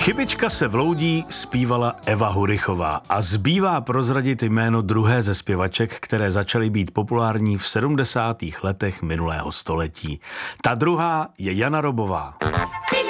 Chybička se vloudí zpívala Eva Hurichová a zbývá prozradit jméno druhé ze zpěvaček, které začaly být populární v 70. letech minulého století. Ta druhá je Jana Robová.